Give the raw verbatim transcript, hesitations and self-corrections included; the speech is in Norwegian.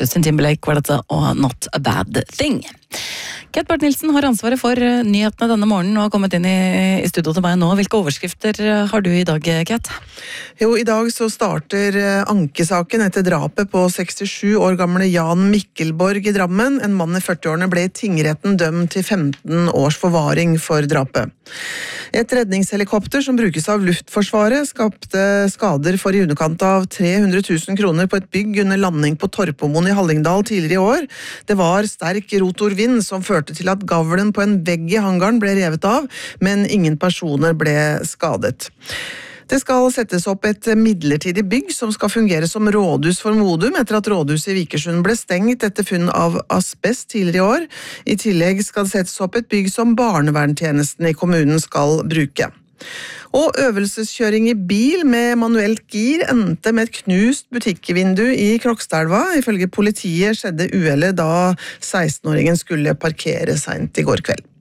Justin Timberlake var dette, og Not a Bad Thing. Kat Bart Nilsen har ansvaret for nyhetene denne morgenen og har kommet inn i, i studio til meg nå. Hvilke overskrifter har du i dag, Kat? Jo, i dag så starter ankesaken etter drapet på sekstisju år gamle Jan Mikkelborg i Drammen. En mann i førtiårene ble i tingretten dømt til femten års forvaring for drapet. Et redningshelikopter som brukes av Luftforsvaret skapte skader for i underkant av tre hundre tusen kroner på et bygg under landing på Torpomoen i Hallingdal tidligere i år. Det var sterk rotorvind som førte til at gavlen på en vegg i hangaren ble revet av, men ingen personer ble skadet. Det skal settes opp et midlertidig bygg som skal fungere som rådhus for Modum etter at rådhuset i Vikersund ble stengt etter funn av asbest tidligere i år. I tillegg skal det settes opp et bygg som barnevernstjenesten i kommunen skal bruke. Og øvelseskjøring i bil med manuelt gir endte med et knust butikkvindu i Krokstadelva. Ifølge politiet skjedde uhellet da seksten-åringen skulle parkere sent i går kveld.